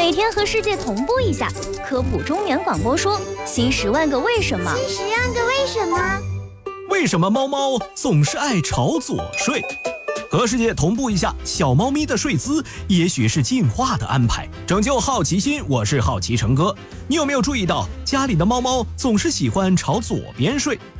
每天和世界同步一下。科普中原广播说，新10万个为什么。 新10万个为什么？ 为什么猫猫总是爱朝左睡？和世界同步一下，小猫咪的睡姿也许是进化的安排。拯救好奇心，我是好奇成哥。你有没有注意到家里的猫猫总是喜欢朝左边睡？